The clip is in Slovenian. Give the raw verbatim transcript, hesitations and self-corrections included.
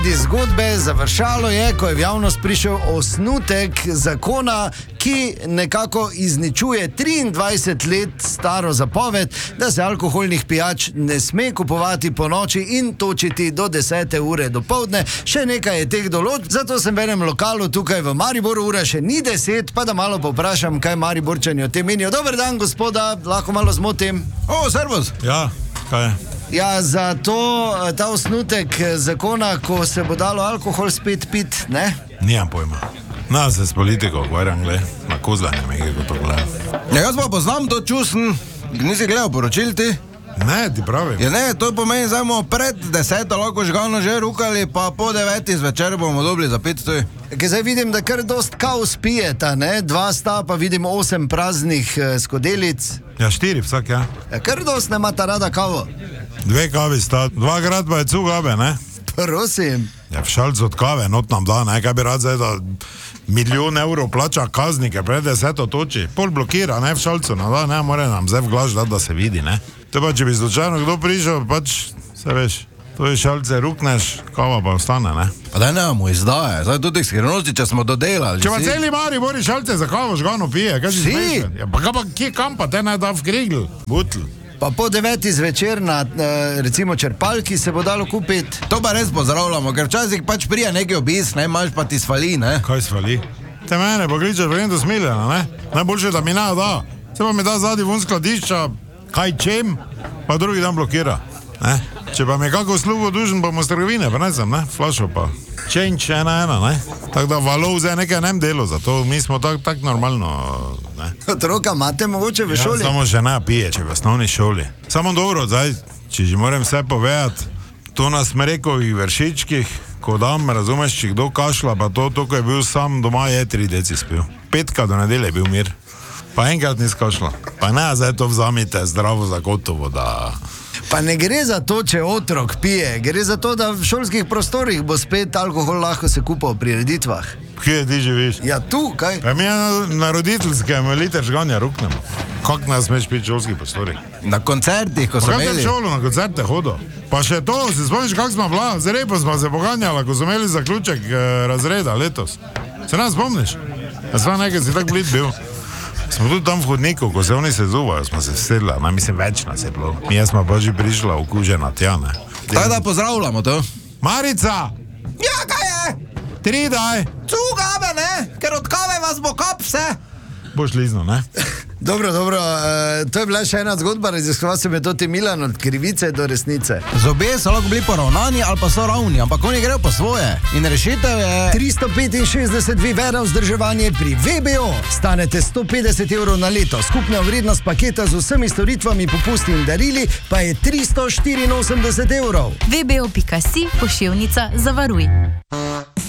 sredi zgodbe, završalo je, ko je v javnost prišel osnutek zakona, ki nekako izničuje triindvajset let staro zapoved, da se alkoholnih pijač ne sme kupovati po noči in točiti do desete ure dopoldne. Še nekaj je teh določb, zato sem v enem lokalu tukaj v Mariboru, ura še ni deset, pa da malo poprašam, kaj Mariborčani o tem menijo. Dober dan, gospoda, lahko malo zmotim. O, servus. Ja, kaj je? Ja, za to, ta osnutek zakona, ko se bo dalo alkohol spet pit, ne? Nijam pojma. Nas se s politiko ukvarjam, gled, na kozlanje me je, ko to gledam. Ja, jaz pa poznam to čusen, nisi gledal poročil ti? Ne, ti pravim. Ja ne, to pomeni, zdaj bomo pred deseto lahko žgano že rukali, pa po deveti zvečer bomo dobili za pit tuj. Ker zdaj vidim, da kar dost kaos pijeta, ne? Dva sta, pa vidim osem praznih eh, skodelic. Ja, štiri vsak, ja. Ja, kar dost ne imata rada kavo. Dve kavi sta, dvakrat pa je cugabe, ne? Prosim. Ja, v šalcu od kave, not nam da, ne, kaj bi rad zdaj, da milijon evrov plača kaznike, pred deseto toči, pol blokira, ne, v šalcu, no, da, ne, more nam zdaj v glaž dati, da se vidi, ne. To pa, če bi slučajno kdo prišel, pač, se veš, to je šalce, rukneš, kava pa ostane, ne. Pa da ne imamo izdaje, zdaj tudi skrivnosti, če smo dodelali. Če pa celi Maribor šalce za kavo žgano pije, kaj si smešen? Ja, pa kaj pa, kje kam pa, te naj da v krigl, butl. Pa po deveti zvečer na, recimo, črpalki se bo dalo kupiti. To pa res pozdravljamo, ker včasih pač prija neki obis, ne, imaš pa ti svali, ne. Kaj svali? Te mene pokličeš, vrem do Smiljana, ne? Najboljše, da mi ne da. Se pa mi da zadnji vun skladišča, kaj čem, pa drugi dan blokira, ne? Če pa mi je kako slugo dužen, pa mu s trgovine, pa ne sem, ne? Flašo pa. Change ena ena, ne? Tako da valov zdaj nekaj nem delo, zato mi smo tako tak normalno, ne? Otroka imate mogoče v šoli? Ja, samo žena pije, če v osnovni šoli. Samo dobro, zdaj, če že moram vse povedati, to na smrekovih vršičkih, ko dam, razumeš, če kdo kašla, pa to, to, ko je bil sam doma, je tri deci spil. Petka do nedelje je bil mir. Pa enkrat nis kašla. Pa ne, zdaj to vzamite zdravo za gotovo, da... Pa ne gre za to, če otrok pije, gre za to, da v šolskih prostorih bo spet alkohol lahko se kupal pri reditvah. Kje ti živiš? Ja, tu, kaj? Pa mi na, na roditeljskem liter žganja ruknemo. Kak nas smeš piti v šolskih prostorih? Na koncertih, ko so imeli. Pa kaj te v šolo na koncerte hodo? Pa še to, si spomniš, kak smo bila? Zrepo smo se poganjala, ko so imeli zaključek eh, razreda letos. Se nas spomniš? Ja, sva nekaj si tak blit bil. Smo tudi tam v hodniku, ko se oni se zuvajo, smo se sedla, no, mislim, več nas je bilo. Mi smo pa že prišla okužena tja, ne. Tako da pozdravljamo to. Marica! Ja, kaj je? Tri daj! Cugabe, ne? Ker od kave vas bo kap vse. Boš lizno, ne? Dobro, dobro, uh, to je bila še ena zgodba, raziskoval sem je toti Milan od krivice do resnice. Zobje so lahko bili poravnani ali pa so ravni, ampak oni grejo po svoje. In rešitev je... tristo petinšestdeset vivera vzdrževanje pri V B O. Stanete sto petdeset evrov na leto. Skupna vrednost paketa z vsemi storitvami, popusti in darili pa je tristo štiriinosemdeset evrov. V B O pika si, poševnica, zavaruj.